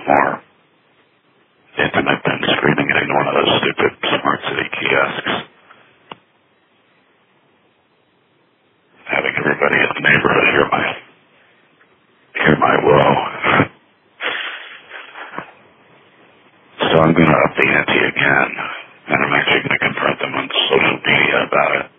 more intimate than screaming at one of those stupid smart city kiosks. Having everybody in the neighborhood hear my woe. So I'm going to up the ante again, and I'm actually going to confront them on social media about it.